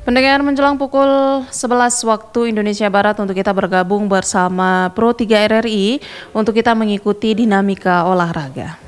Pendengar menjelang pukul 11 waktu Indonesia Barat untuk kita bergabung bersama Pro 3 RRI untuk kita mengikuti dinamika olahraga.